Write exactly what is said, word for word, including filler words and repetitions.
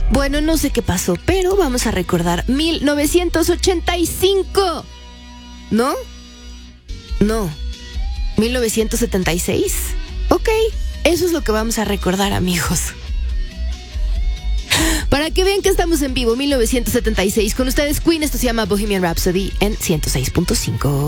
Bueno, no sé qué pasó, pero vamos a recordar mil novecientos ochenta y cinco. ¿No? No. ¿mil novecientos setenta y seis? Ok, eso es lo que vamos a recordar, amigos. Para que vean que estamos en vivo, mil novecientos setenta y seis. Con ustedes, Queen. Esto se llama Bohemian Rhapsody en ciento seis punto cinco.